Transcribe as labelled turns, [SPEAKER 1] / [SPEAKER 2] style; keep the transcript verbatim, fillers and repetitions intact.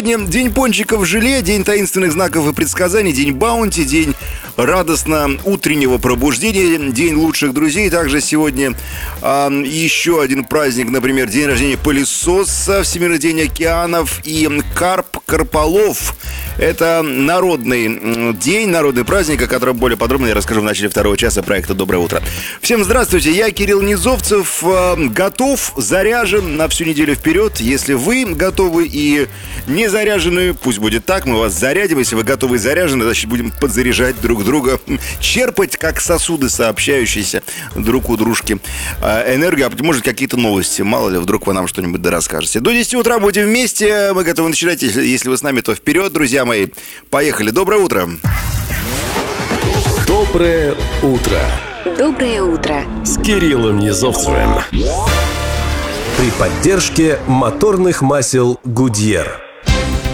[SPEAKER 1] Сегодня день пончиков в желе, день таинственных знаков и предсказаний, день баунти, день радостно утреннего пробуждения, день лучших друзей. Также сегодня а, еще один праздник, например, день рождения пылесоса, Всемирный день океанов и карп Карполов. Это народный день, народный праздник, о котором более подробно я расскажу в начале второго часа проекта «Доброе утро». Всем здравствуйте, я Кирилл Низовцев, готов, заряжен на всю неделю вперед. Если вы готовы и не заряжены, пусть будет так, мы вас зарядим. Если вы готовы и заряжены, значит будем подзаряжать друг друга, черпать как сосуды, сообщающиеся друг у дружки энергию, а может какие-то новости, мало ли, вдруг вы нам что-нибудь да расскажете. До десяти утра будем вместе, мы готовы начинать, если, если вы с нами, то вперед, друзья мои. Поехали. Доброе утро.
[SPEAKER 2] Доброе утро.
[SPEAKER 3] Доброе утро.
[SPEAKER 2] С Кириллом Низовцевым. При поддержке моторных масел Goodyear.